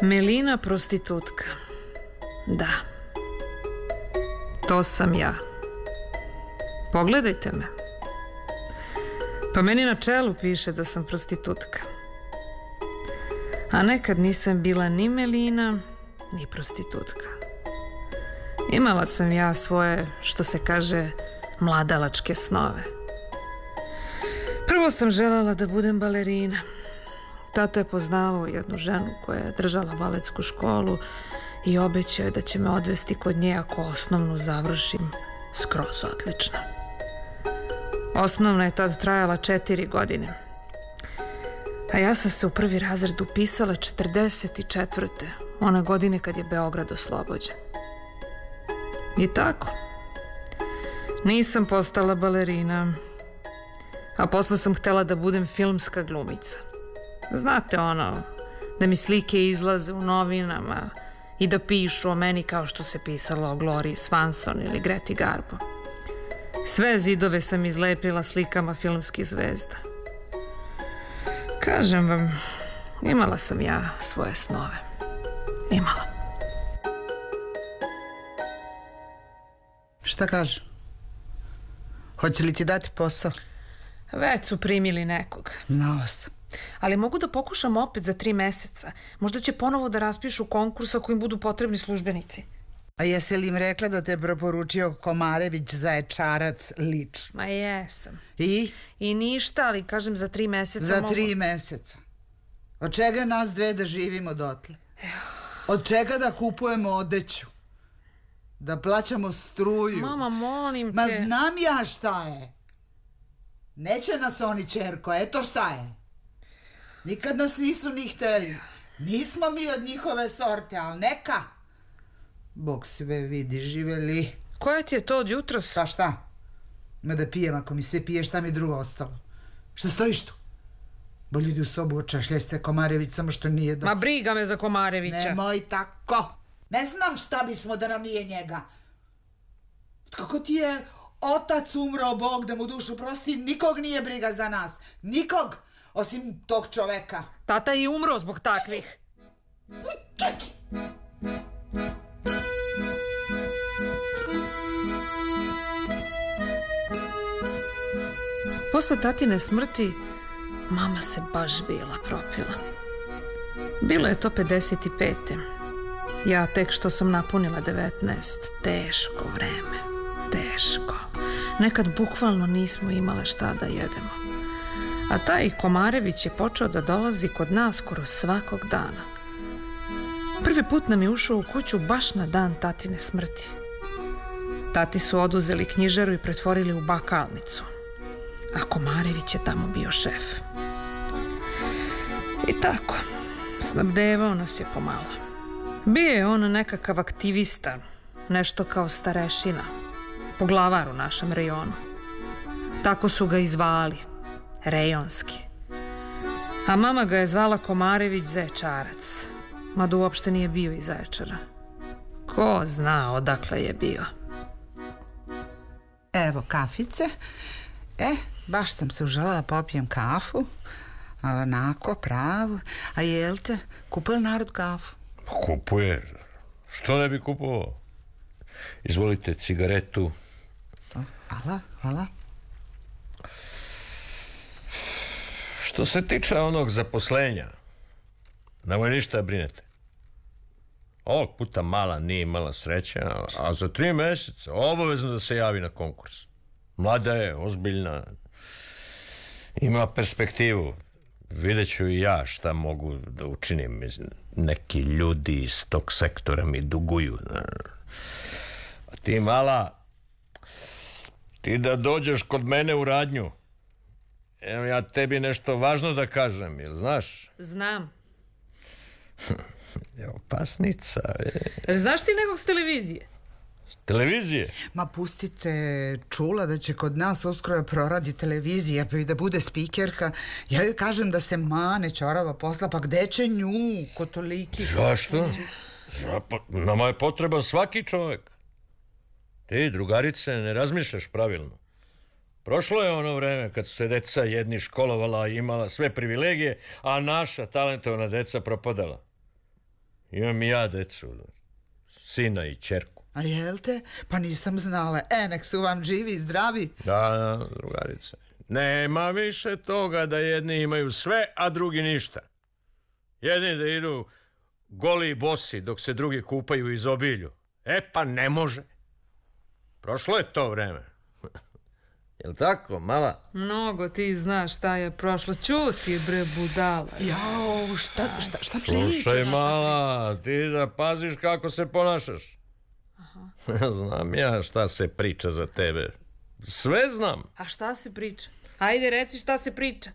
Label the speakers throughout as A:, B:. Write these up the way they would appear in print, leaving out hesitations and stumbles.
A: Melina prostitutka. Da. To sam ja. Pogledajte me. Pa meni na čelu piše da sam prostitutka. A nekad nisam bila ni Melina, ni prostitutka. Imala sam ja svoje, što se kaže, mladalačke snove. Prvo sam željela da budem balerina. Tata je poznavao jednu ženu koja je držala baletsku školu i obećao je da će me odvesti kod nje ako osnovnu završim skroz odlično. Osnovna je tad trajala 4 godine. A ja sam se u prvi razred upisala 44. One godine kad je Beograd oslobođen. I tako. Nisam postala balerina. A posle sam htjela da budem filmska glumica. Znate ono, da mi slike izlaze u novinama i da pišu o meni kao što se pisalo o Glorii Swanson ili Greti Garbo. Sve zidove sam izlepila slikama filmskih zvezda. Kažem vam, imala sam ja svoje snove. Imala.
B: Šta kažu? Hoće li ti dati posao?
A: Već su primili nekog.
B: Znala sam.
A: Ali mogu da pokušam opet za 3 meseca. Možda će ponovo da raspišu konkurs ako im budu potrebni službenici.
B: A jesi li im rekla da te preporučio Komarević Zaječarac lično?
A: Ma jesam.
B: I?
A: I ništa, ali kažem za 3 meseca
B: Za
A: mogu...
B: 3 meseca. Od čega nas dve da živimo dotle? Od čega da kupujemo odeću? Da plaćamo struju?
A: Mama, molim te...
B: Ma znam ja šta je. Neće nas oni, čerko, eto šta je. Nikad nas nisu ni hteli. Nismo mi od njihove sorte, ali neka. Bog sve vidi, živeli.
A: Koja ti je to od jutros?
B: Pa šta? Ima da pijem, ako mi se pije, šta mi drugo ostalo? Šta stojiš tu? Bolje idi u sobu, očašljaš se, Komarević, samo što nije do...
A: Ma briga me za Komarevića.
B: Nemoj tako. Ne znam šta bismo da nam nije njega. Kako ti je otac umro, Bog da mu dušu prosti, nikog nije briga za nas. Nikog, osim tog čoveka.
A: Tata je i umro zbog takvih. Posle tatine smrti, mama se baš bila propila. Bilo je to 55. Ja tek što sam napunila 19. Teško vreme. Teško. Nekad bukvalno nismo imale šta da jedemo. A taj Komarević je počeo da dolazi kod nas skoro svakog dana. Prvi put nam je ušao u kuću baš na dan tatine smrti. Tati su oduzeli knjižaru i pretvorili u bakalnicu. A Komarević je tamo bio šef. I tako, snabdevao nas je pomalo. Bio je on nekakav aktivista, nešto kao starešina, poglavar u našem rejonu. Tako su ga i zvali, rejonski. A mama ga je zvala Komarević Zaječarac, mada uopšte nije bio iz Zaječara. Ko zna odakle je bio.
B: Evo kafice. Baš sam se užela da popijem kafu, ali onako, pravo. A jel te, kupuje narod kafu?
C: Kupuje. Što ne bi kupovao? Izvolite cigaretu.
B: Hvala.
C: Što se tiče onog zaposlenja, nemoj ništa da brinete. Ovog puta mala nije imala sreća, a za 3 meseca obavezno da se javi na konkurs. Mlada je, ozbiljna, ima perspektivu. Vidjet ću i ja šta mogu da učinim. Neki ljudi iz tog sektora mi duguju. A ti mala, ti da dođeš kod mene u radnju, evo ja tebi nešto važno da kažem, jel znaš?
A: Znam.
C: Je opasnica.
A: Jel znaš ti nekog s televizije?
C: Televizije?
B: Ma pustite, čula da će kod nas uskoro proradi televizija pa i da bude spikerka. Ja joj kažem da se mane čorava posla, pa gde će nju ko toliki?
C: Zašto? Nama je potreban svaki čovjek. Ti, drugarice, ne razmišljaš pravilno. Prošlo je ono vreme kad su se deca jedni školovala i imala sve privilegije, a naša talentovana deca propadala. Imam i ja decu, sina i ćerku.
B: A jel te? Pa nisam znala. Nek su vam živi i zdravi.
C: Da, drugarice. Nema više toga da jedni imaju sve, a drugi ništa. Jedni da idu goli i bosi dok se drugi kupaju u izobilju. Pa ne može. Prošlo je to vreme. Jel tako, mala?
A: Mnogo ti znaš šta je prošlo. Ćuti, bre, budala.
B: Jao, šta pričaš?
C: Slušaj, mala, ti da paziš kako se ponašaš. Znam ja šta se priča za tebe. Sve znam.
A: A šta se priča? Ajde, reci šta se priča.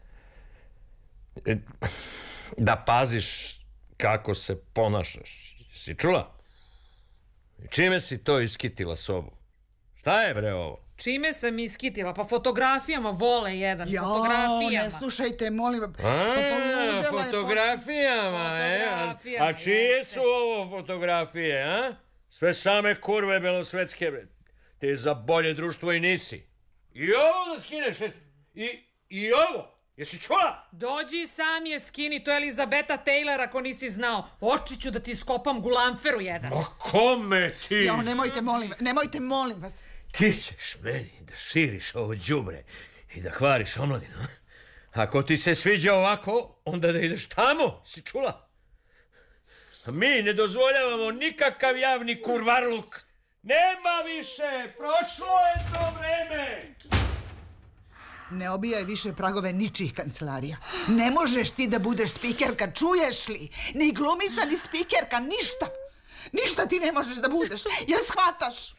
C: Da paziš kako se ponašaš. Si čula? Čime si to iskitila sobu? Šta je, bre, ovo?
A: Čime sam iskitila? Pa fotografijama, vole jedan. Fotografijama.
B: Ne slušajte, molim vas.
C: Fotografijama, A čije su ovo fotografije, a? Sve same kurve belosvetske, bre. Ti za bolje društvo i nisi. I ovo da skineš, i ovo. Jesi čula?
A: Dođi sam je skini, to je Elizabeta Taylor ako nisi znao. Oči ću da ti skopam gulamferu jedan.
C: Ma kome ti?
B: Jao, nemojte, molim vas.
C: Ti ćeš meni da širiš ovo đubre i da hvariš omladinu. Ako ti se sviđa ovako, onda da ideš tamo, si čula? A mi ne dozvoljavamo nikakav javni kurvarluk. Nema više, prošlo je to vreme.
B: Ne obijaj više pragove ničih kancelarija. Ne možeš ti da budeš spikerka, čuješ li? Ni glumica, ni spikerka, ništa. Ništa ti ne možeš da budeš, jer shvataš.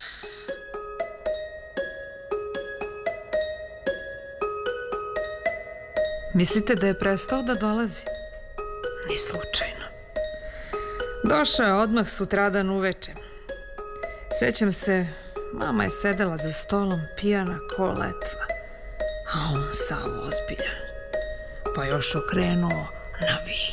A: Mislite da je prestao da dolazi? Ni slučajno. Došao je odmah sutradan uveče. Sećam se, mama je sedela za stolom pijana ko letva, a on sav ozbiljan, pa još okrenuo na vi.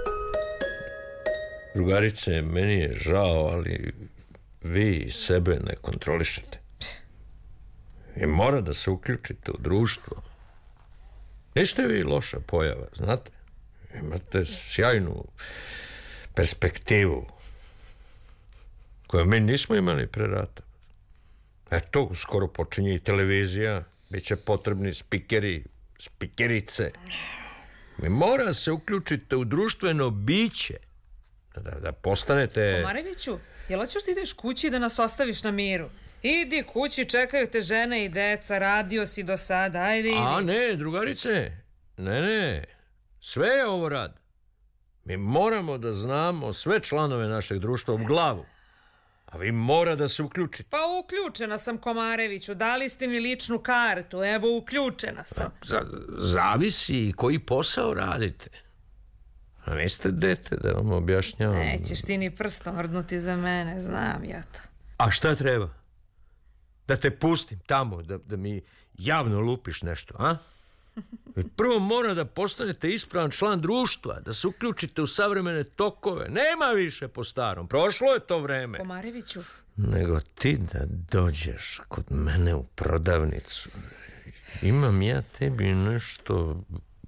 C: Drugarice, meni je žao, ali vi sebe ne kontrolišete. I mora da se uključite u društvo. Niste vi loša pojava, znate? Imate sjajnu perspektivu koju mi nismo imali pre rata. Eto, skoro počinje i televizija, bit će potrebni spikeri, spikerice. Mi mora se uključite u društveno biće, da postanete...
A: Komareviću, jel hoćeš ti ideš kući da nas ostaviš na miru? Idi kući, čekaju te žene i deca, radio si do sada, ajde idi.
C: A ne, drugarice, ne, sve je ovo rad. Mi moramo da znamo sve članove našeg društva u glavu. A vi mora da se uključite.
A: Pa uključena sam, Komareviću, dali ste mi ličnu kartu, evo uključena sam.
C: Zavisi koji posao radite. A niste dete da vam objašnjavam.
A: Nećeš ti ni prstom mrdnuti za mene, znam ja to.
C: A šta treba? Da te pustim tamo, da mi javno lupiš nešto, a? Prvo mora da postanete ispravan član društva, da se uključite u savremene tokove. Nema više po starom, prošlo je to vreme.
A: Komareviću.
C: Nego ti da dođeš kod mene u prodavnicu. Imam ja tebi nešto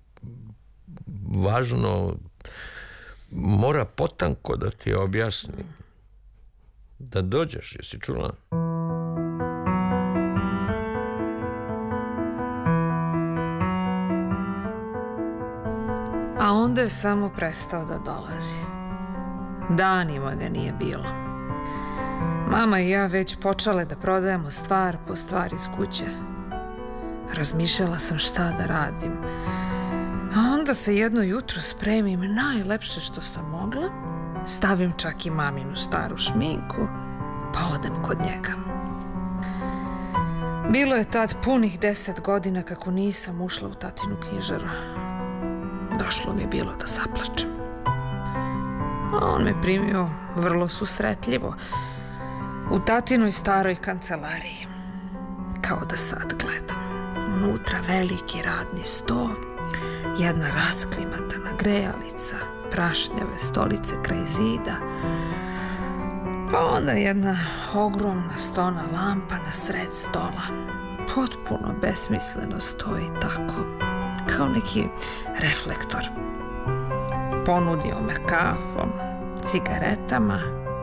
C: važno, mora potanko da ti objasnim. Da dođeš, jesi čula?
A: A onda je samo prestao da dolazi. Danima ga nije bilo. Mama i ja već počele da prodajemo stvar po stvar iz kuće. Razmišljala sam šta da radim. A onda se jedno jutro spremim najlepše što sam mogla, stavim čak i maminu staru šminku, pa odem kod njega. Bilo je tad punih 10 godina kako nisam ušla u tatinu knjižaru. Došlo mi je bilo da zaplačem. A on me primio vrlo susretljivo u tatinoj staroj kancelariji. Kao da sad gledam. Unutra veliki radni sto, jedna rasklimatana grejalica, prašnjave stolice kraj zida, pa onda jedna ogromna stona lampa na sred stola. Potpuno besmisleno stoji tako, kao neki reflektor. Ponudio me kafom, cigaretama.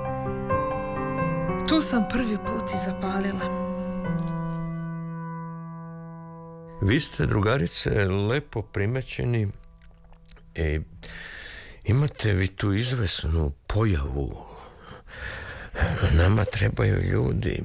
A: Tu sam prvi put i zapalila.
C: Vi ste, drugarice, lepo primećeni. Imate vi tu izvesnu pojavu. Nama trebaju ljudi.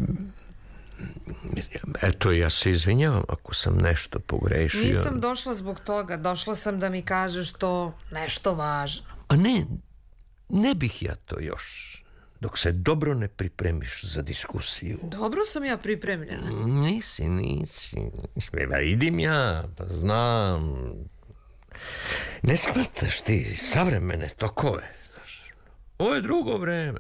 C: Eto, ja se izvinjavam ako sam nešto pogrešio.
A: Nisam došla zbog toga. Došla sam da mi kažeš to nešto važno.
C: A ne bih ja to još. Dok se dobro ne pripremiš za diskusiju.
A: Dobro sam ja pripremljena.
C: Nisi. Vidim ja, pa znam. Ne shvataš ti savremene tokove. Ovo je drugo vreme.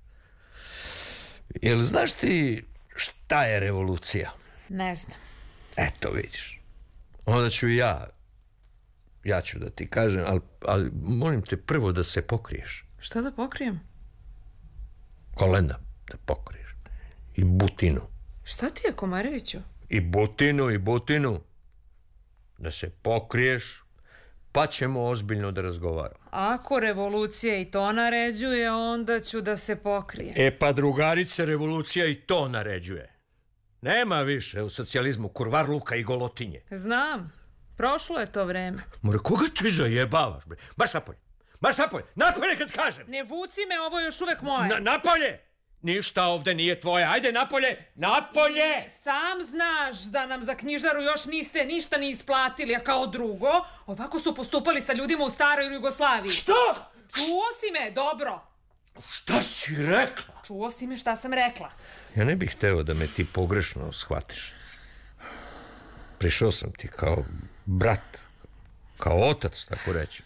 C: Jel znaš ti šta je revolucija?
A: Ne znam.
C: Eto vidiš. Onda ću ja ću da ti kažem, ali molim te prvo da se pokriješ.
A: Šta da pokrijem?
C: Kolena da pokriješ. I butinu.
A: Šta ti je, Komareviću?
C: I butinu. Da se pokriješ, pa ćemo ozbiljno da razgovaramo.
A: Ako revolucija i to naređuje, onda ću da se pokrijem.
C: Pa drugarice, revolucija i to naređuje. Nema više u socijalizmu kurvarluka i golotinje.
A: Znam, prošlo je to vreme.
C: More, koga ti zajebavaš, bre? Marš napolje, napolje kad kažem!
A: Ne vuci me, ovo je još uvek moje.
C: Napolje! Ništa ovde nije tvoje, ajde napolje!
A: Sam znaš da nam za knjižaru još niste ništa ni isplatili, a kao drugo, ovako su postupali sa ljudima u staroj Jugoslaviji.
C: Šta?
A: Čuo si me, dobro.
C: Šta si rekla?
A: Čuo si me šta sam rekla.
C: Ja ne bih hteo da me ti pogrešno shvatiš. Prišao sam ti kao brat, kao otac, tako reći.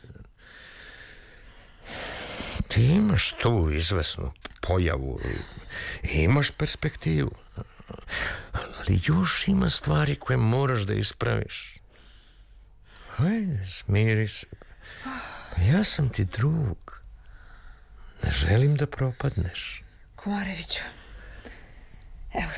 C: Ti imaš tu izvesnu pojavu i imaš perspektivu. Ali još ima stvari koje moraš da ispraviš. Ajde, smiri se. Pa ja sam ti drug. Ne želim da propadneš.
A: Komareviću, evo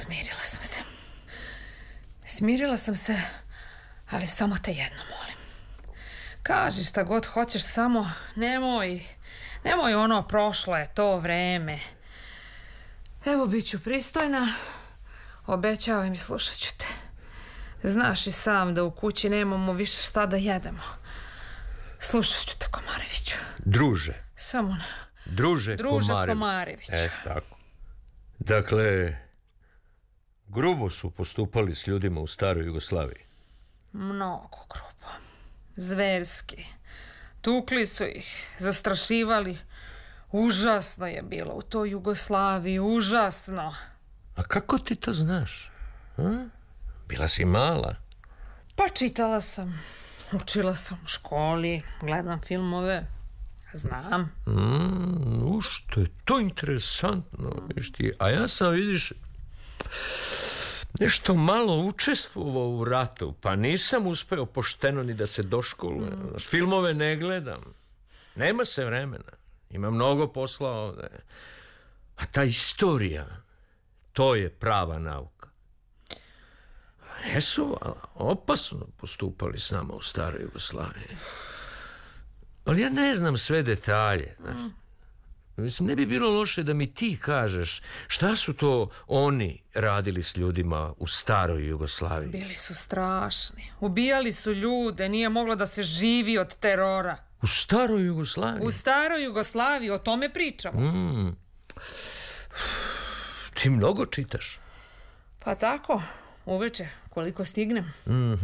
A: smirila sam se, ali samo te jedno molim. Kaži šta god hoćeš, samo nemoj ono, prošlo je to vreme. Evo, bit ću pristojna, obećavam i slušat ću te. Znaš i sam da u kući nemamo više šta da jedemo. Slušat ću te, Komareviću.
C: Druže.
A: Samo
C: Druže
A: Komareviću.
C: Tako. Dakle, grubo su postupali s ljudima u staroj Jugoslaviji.
A: Mnogo grubo. Zverski. Tukli su ih, zastrašivali. Užasno je bilo u toj Jugoslaviji, užasno.
C: A kako ti to znaš? Bila si mala.
A: Pa čitala sam, učila sam u školi, gledam filmove, znam.
C: Što je to interesantno, vidiš ti. A ja sam, vidiš, nešto malo učestvovao u ratu, pa nisam uspeo pošteno ni da se doškolujem. Filmove ne gledam. Nema se vremena. Ima mnogo posla ovde. A ta istorija, to je prava nauka. Jesu opasno postupali s nama u staroj Jugoslaviji. Ali ja ne znam sve detalje. Mislim, ne bi bilo loše da mi ti kažeš šta su to oni radili s ljudima u staroj Jugoslaviji.
A: Bili su strašni. Ubijali su ljude. Nije moglo da se živi od terora.
C: U staroj Jugoslaviji?
A: U staroj Jugoslaviji, o tome pričamo.
C: Ti mnogo čitaš.
A: Pa tako, uveče, koliko stignem.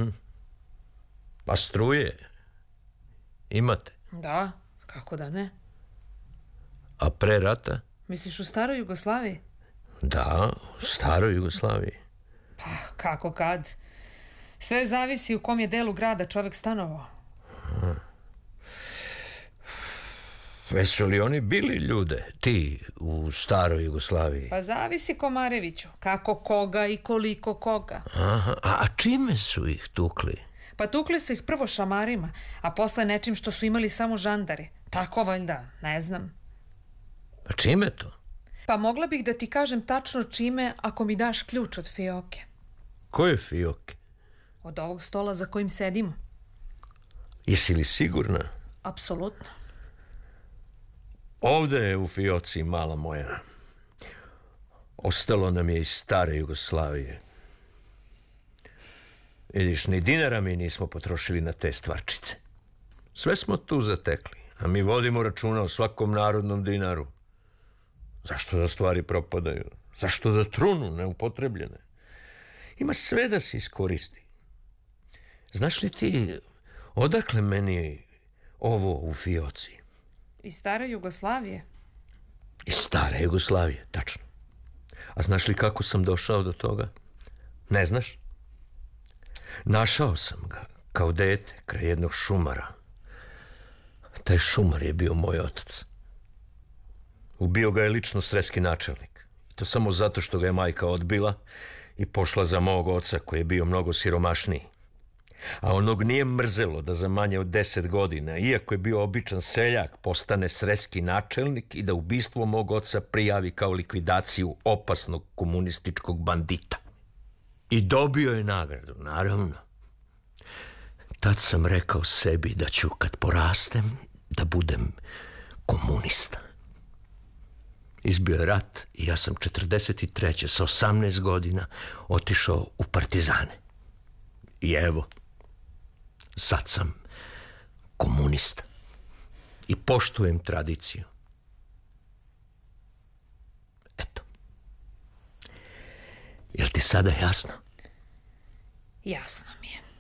C: Pa struje imate?
A: Da, kako da ne.
C: A pre rata?
A: Misliš u staroj Jugoslaviji?
C: Da, u staroj Jugoslaviji.
A: Pa kako kad. Sve zavisi u kom je delu grada čovjek stanovao.
C: Jesu li oni bili ljude, ti, u staroj Jugoslaviji?
A: Pa zavisi, Komareviću, kako koga i koliko koga.
C: A čime su ih tukli?
A: Pa tukli su ih prvo šamarima, a posle nečim što su imali samo žandari. Tako valjda, ne znam.
C: Pa čime to?
A: Pa mogla bih da ti kažem tačno čime ako mi daš ključ od fioke.
C: Koje fioke?
A: Od ovog stola za kojim sedimo.
C: Jesi li sigurna?
A: Apsolutno.
C: Ovde je u fioci, mala moja. Ostalo nam je iz stare Jugoslavije. Vidiš, ni dinara mi nismo potrošili na te stvarčice. Sve smo tu zatekli, a mi vodimo računa o svakom narodnom dinaru. Zašto da stvari propadaju? Zašto da trunu neupotrebljene? Ima sve da se iskoristi. Znaš li ti odakle meni ovo u fioci?
A: Iz stare Jugoslavije?
C: Iz stare Jugoslavije, tačno. A znaš li kako sam došao do toga? Ne znaš? Našao sam ga kao dete kraj jednog šumara. Taj šumar je bio moj otac. Ubio ga je lično sreski načelnik. I to samo zato što ga je majka odbila i pošla za mog oca koji je bio mnogo siromašniji. A onog nije mrzelo da za manje od 10 godina, iako je bio običan seljak, postane sreski načelnik i da ubistvo mog oca prijavi kao likvidaciju opasnog komunističkog bandita. I dobio je nagradu, naravno. Tad sam rekao sebi da ću kad porastem da budem komunista. Izbio je rat i ja sam 43. sa 18 godina otišao u partizane. I evo, sad sam komunista i poštujem tradiciju. Eto. Jel ti sada jasno?
A: Jasno mi je.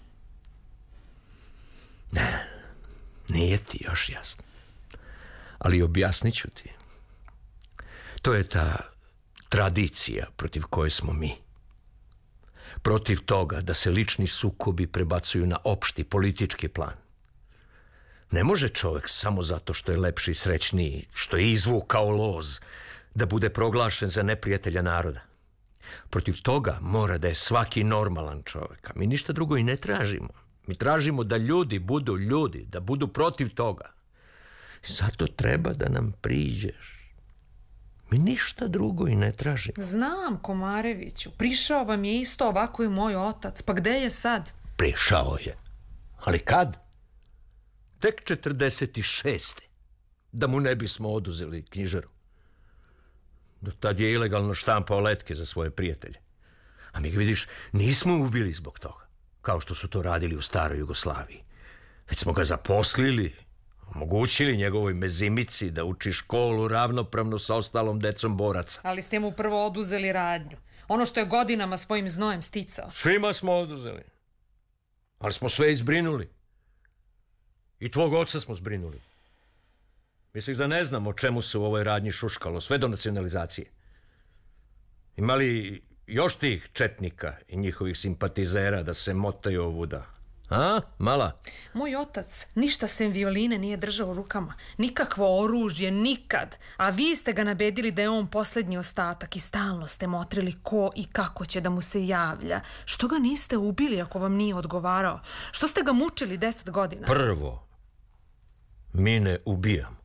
C: Ne, nije ti još jasno. Ali objasnit ću ti. To je ta tradicija protiv koje smo mi. Protiv toga da se lični sukobi prebacuju na opšti politički plan. Ne može čovjek samo zato što je lepši i srećniji, što je izvukao loz, da bude proglašen za neprijatelja naroda. Protiv toga mora da je svaki normalan čovjek. A mi ništa drugo i ne tražimo. Mi tražimo da ljudi budu ljudi, da budu protiv toga. I zato treba da nam priđeš. Mi ništa drugo i ne tražimo.
A: Znam, Komareviću. Prišao vam je isto ovako i moj otac. Pa gde je sad?
C: Prišao je. Ali kad? Tek 46. Da mu ne bismo oduzeli knjižaru. Do tad je ilegalno štampao letke za svoje prijatelje. A mi ga, vidiš, nismo ubili zbog toga, kao što su to radili u staroj Jugoslaviji. Već smo ga zaposlili, omogućili njegovoj mezimici da uči školu ravnopravno sa ostalom decom boraca.
A: Ali ste mu prvo oduzeli radnju. Ono što je godinama svojim znojem sticao.
C: Svima smo oduzeli. Ali smo sve izbrinuli. I tvog oca smo zbrinuli. Misliš da ne znam o čemu se u ovoj radnji šuškalo, sve do nacionalizacije? Ima li još tih četnika i njihovih simpatizera da se motaju ovuda? A, mala?
A: Moj otac ništa sem violine nije držao u rukama. Nikakvo oružje, nikad. A vi ste ga nabedili da je on posljednji ostatak i stalno ste motrili ko i kako će da mu se javlja. Što ga niste ubili ako vam nije odgovarao? Što ste ga mučili 10 godina?
C: Prvo, mi ne ubijamo.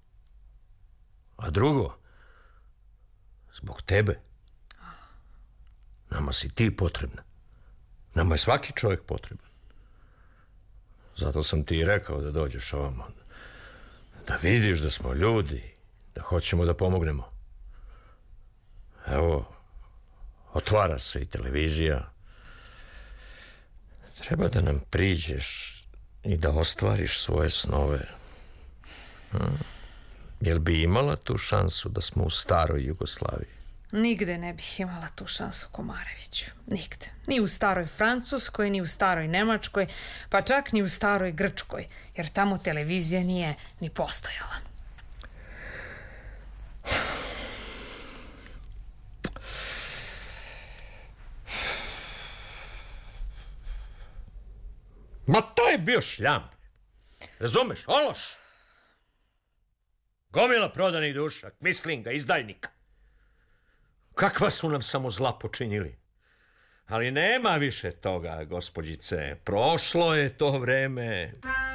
C: A drugo, zbog tebe. Nama si ti potrebna. Nama je svaki čovjek potreban. Zato sam ti i rekao da dođeš ovamo. Da vidiš da smo ljudi, da hoćemo da pomognemo. Evo, otvara se i televizija. Treba da nam priđeš i da ostvariš svoje snove. Jel bi imala tu šansu da smo u staroj Jugoslaviji?
A: Nigde ne bih imala tu šansu, Komareviću. Nigde. Ni u staroj Francuskoj, ni u staroj Nemačkoj, pa čak ni u staroj Grčkoj, jer tamo televizija nije ni postojala.
C: Ma to je bio šljam. Razumeš? Ološ. Gomila prodanih duša, kvislinga, izdajnika. Kakva su nam samo zla počinili. Ali nema više toga, gospođice. Prošlo je to vreme.